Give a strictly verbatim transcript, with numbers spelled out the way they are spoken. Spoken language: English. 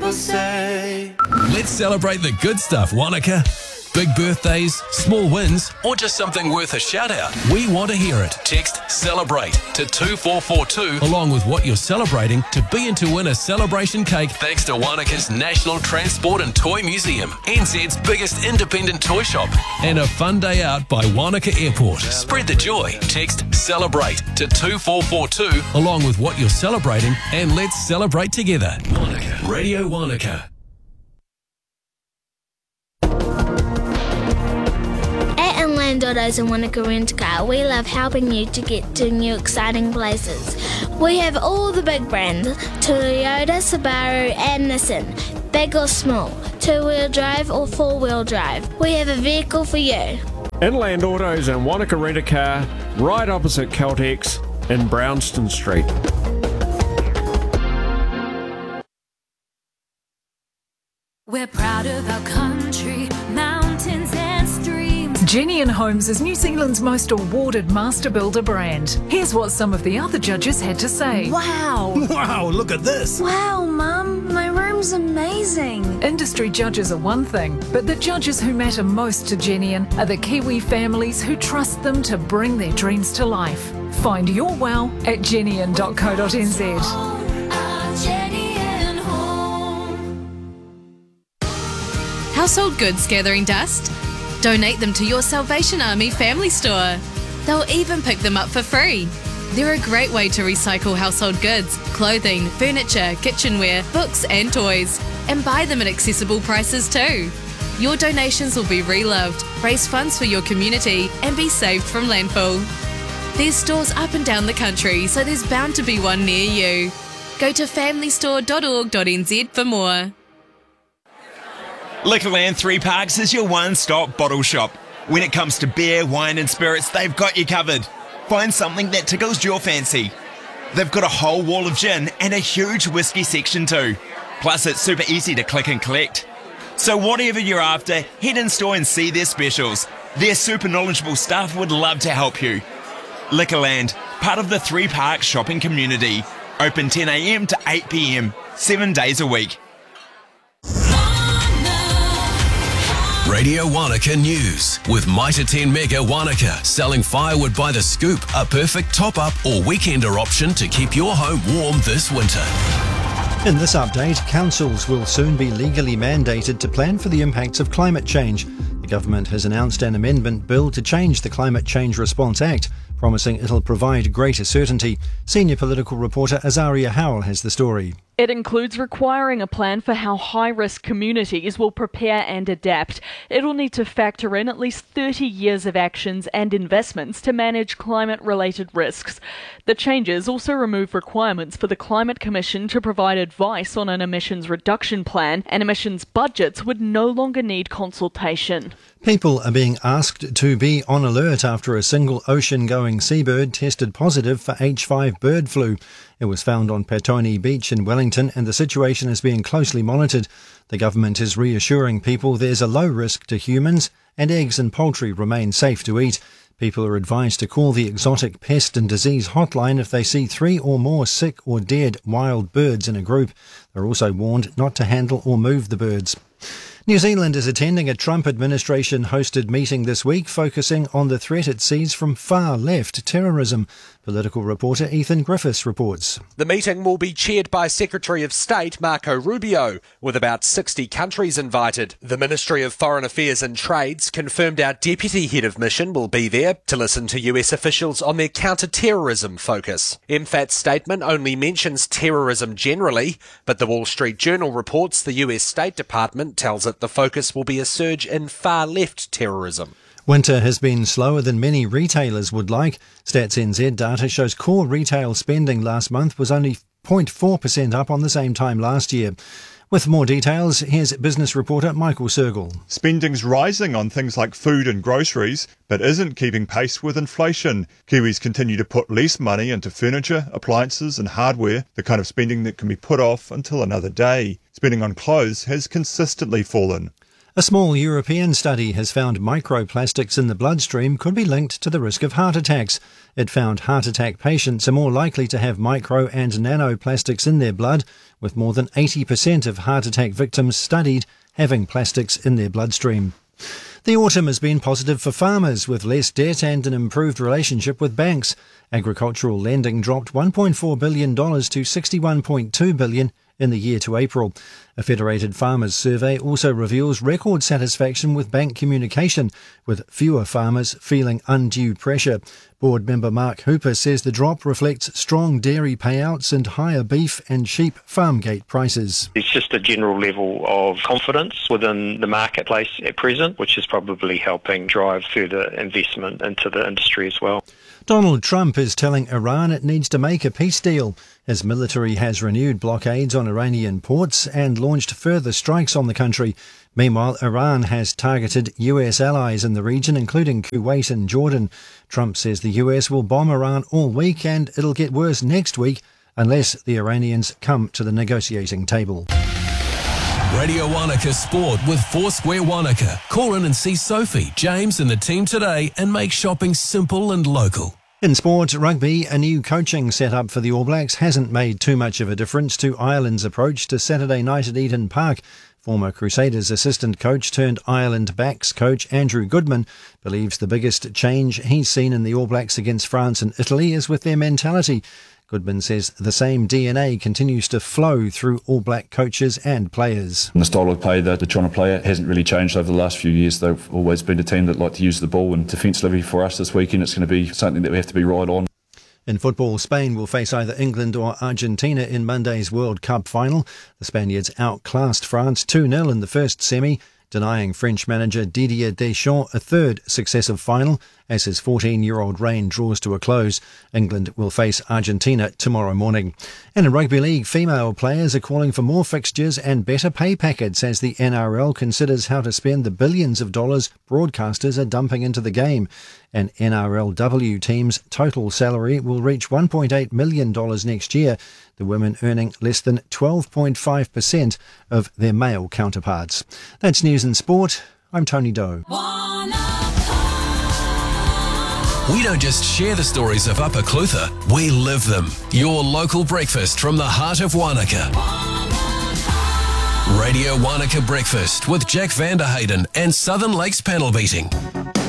people say. Let's celebrate the good stuff, Wanaka. Big birthdays, small wins, or just something worth a shout out. We want to hear it. Text CELEBRATE to two four four two along with what you're celebrating to be in to win a celebration cake thanks to Wanaka's National Transport and Toy Museum, N Z's biggest independent toy shop, and a fun day out by Wanaka Airport. Spread the joy. Text CELEBRATE to two four four two along with what you're celebrating and let's celebrate together. Wanaka. Radio Wanaka. Inland Autos and Wanaka Rent Car, we love helping you to get to new exciting places. We have all the big brands, Toyota, Subaru and Nissan, big or small, two-wheel drive or four-wheel drive. We have a vehicle for you. Inland Autos and Wanaka Rent a Car, right opposite Caltex in Brownston Street. We're proud of our country, mountains and streams. Genian Homes is New Zealand's most awarded master builder brand. Here's what some of the other judges had to say. Wow! Wow, look at this! Wow, Mum, my room's amazing. Industry judges are one thing, but the judges who matter most to Genian are the Kiwi families who trust them to bring their dreams to life. Find your wow at genian dot co dot n z. Household goods gathering dust? Donate them to your Salvation Army family store. They'll even pick them up for free. They're a great way to recycle household goods, clothing, furniture, kitchenware, books and toys, and buy them at accessible prices too. Your donations will be reloved, raise funds for your community, and be saved from landfill. There's stores up and down the country, so there's bound to be one near you. Go to family store dot org dot n z for more. Liquorland Three Parks is your one-stop bottle shop. When it comes to beer, wine and spirits, they've got you covered. Find something that tickles your fancy. They've got a whole wall of gin and a huge whiskey section too. Plus it's super easy to click and collect. So whatever you're after, head in store and see their specials. Their super knowledgeable staff would love to help you. Liquorland, part of the Three Parks shopping community. Open ten a m to eight p m, seven days a week. Radio Wanaka News with Mitre ten Mega Wanaka, selling firewood by the scoop, a perfect top-up or weekender option to keep your home warm this winter. In this update, councils will soon be legally mandated to plan for the impacts of climate change. The government has announced an amendment bill to change the Climate Change Response Act, promising it'll provide greater certainty. Senior political reporter Azaria Howell has the story. It includes requiring a plan for how high-risk communities will prepare and adapt. It'll need to factor in at least thirty years of actions and investments to manage climate-related risks. The changes also remove requirements for the Climate Commission to provide advice on an emissions reduction plan, and emissions budgets would no longer need consultation. People are being asked to be on alert after a single ocean-going seabird tested positive for H five bird flu. It was found on Petone Beach in Wellington and the situation is being closely monitored. The government is reassuring people there's a low risk to humans and eggs and poultry remain safe to eat. People are advised to call the Exotic Pest and Disease Hotline if they see three or more sick or dead wild birds in a group. They're also warned not to handle or move the birds. New Zealand is attending a Trump administration-hosted meeting this week focusing on the threat it sees from far-left terrorism. Political reporter Ethan Griffiths reports. The meeting will be chaired by Secretary of State Marco Rubio, with about sixty countries invited. The Ministry of Foreign Affairs and Trades confirmed our Deputy Head of Mission will be there to listen to U S officials on their counter-terrorism focus. M FAT's statement only mentions terrorism generally, but the Wall Street Journal reports the U S State Department tells it the focus will be a surge in far-left terrorism. Winter has been slower than many retailers would like. Stats N Z data shows core retail spending last month was only zero point four percent up on the same time last year. With more details, here's business reporter Michael Sergel. Spending's rising on things like food and groceries, but isn't keeping pace with inflation. Kiwis continue to put less money into furniture, appliances and hardware, the kind of spending that can be put off until another day. Spending on clothes has consistently fallen. A small European study has found microplastics in the bloodstream could be linked to the risk of heart attacks. It found heart attack patients are more likely to have micro and nanoplastics in their blood, with more than eighty percent of heart attack victims studied having plastics in their bloodstream. The autumn has been positive for farmers, with less debt and an improved relationship with banks. Agricultural lending dropped one point four billion dollars to sixty-one point two billion dollars in the year to April. A Federated Farmers survey also reveals record satisfaction with bank communication, with fewer farmers feeling undue pressure. Board member Mark Hooper says the drop reflects strong dairy payouts and higher beef and sheep farm gate prices. It's just a general level of confidence within the marketplace at present, which is probably helping drive further investment into the industry as well. Donald Trump is telling Iran it needs to make a peace deal. His military has renewed blockades on Iranian ports and launched further strikes on the country. Meanwhile, Iran has targeted U S allies in the region, including Kuwait and Jordan. Trump says the U S will bomb Iran all week and it'll get worse next week unless the Iranians come to the negotiating table. Radio Wanaka Sport with Foursquare Wanaka. Call in and see Sophie, James and the team today and make shopping simple and local. In sport, rugby, a new coaching setup for the All Blacks hasn't made too much of a difference to Ireland's approach to Saturday night at Eden Park. Former Crusaders assistant coach turned Ireland backs coach Andrew Goodman believes the biggest change he's seen in the All Blacks against France and Italy is with their mentality. Goodman says the same D N A continues to flow through All Black coaches and players. And the style of play that they're trying to play at hasn't really changed over the last few years. They've always been a team that like to use the ball, and defensively for us this weekend it's going to be something that we have to be right on. In football, Spain will face either England or Argentina in Monday's World Cup final. The Spaniards outclassed France two nil in the first semi, denying French manager Didier Deschamps a third successive final as his fourteen-year-old reign draws to a close. England will face Argentina tomorrow morning. And in rugby league, female players are calling for more fixtures and better pay packets as the N R L considers how to spend the billions of dollars broadcasters are dumping into the game. An N R L W team's total salary will reach one point eight million dollars next year, the women earning less than twelve point five percent of their male counterparts. That's news and sport. I'm Tony Doe. We don't just share the stories of Upper Clutha, we live them. Your local breakfast from the heart of Wanaka. Radio Wanaka Breakfast with Jack Vanderhayden and Southern Lakes Panel Beating.